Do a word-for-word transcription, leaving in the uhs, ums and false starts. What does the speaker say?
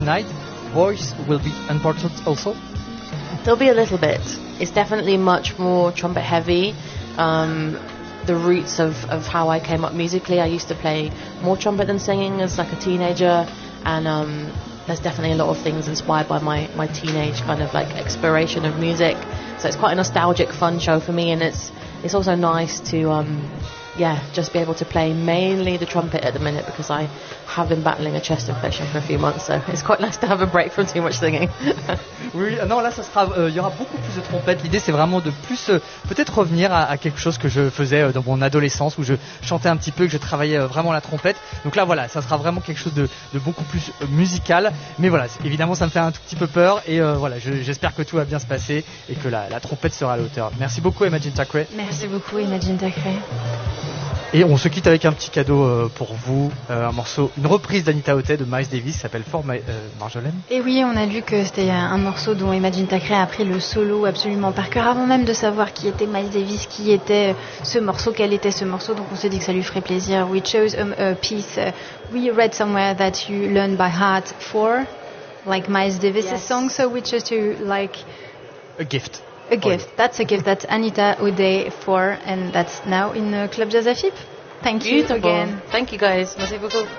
Night, voice will be important also? There'll be a little bit. It's definitely much more trumpet heavy. Um, the roots of, of how I came up musically, I used to play more trumpet than singing as like a teenager, and um, there's definitely a lot of things inspired by my, my teenage kind of like exploration of music. So it's quite a nostalgic, fun show for me, and it's it's also nice to um, yeah, just be able to play mainly the trumpet at the minute, because I have been battling a chest infection for a few months, so it's quite nice to have a break from too much singing. Oui, non, là, ça sera, il euh, y aura beaucoup plus de trompettes. L'idée, c'est vraiment de plus, euh, peut-être revenir à, à quelque chose que je faisais euh, dans mon adolescence, où je chantais un petit peu, que je travaillais euh, vraiment la trompette. Donc là, voilà, ça sera vraiment quelque chose de, de beaucoup plus euh, musical. Mais voilà, évidemment, ça me fait un tout petit peu peur, et euh, voilà, je, j'espère que tout va bien se passer et que la, la trompette sera à la hauteur. Merci beaucoup, Imagine Thackeray. Merci beaucoup, Imagine Thackeray. Et on se quitte avec un petit cadeau euh, pour vous, euh, un morceau, une reprise d'Anita Othey de Miles Davis qui s'appelle For My, euh, Marjolaine. Et oui, on a lu que c'était un morceau dont Imagine Thackeray a appris le solo absolument par cœur, avant même de savoir qui était Miles Davis, qui était ce morceau, quel était ce morceau. Donc on s'est dit que ça lui ferait plaisir. We chose a, a piece uh, we read somewhere that you learn by heart for, like Miles Davis' yes. song. So we chose to like a gift. A gift. You. That's a gift. That's Anita O'Day for, and that's now in uh, Club Jazz Afip. Thank you Beautiful. again. Thank you guys. Merci beaucoup.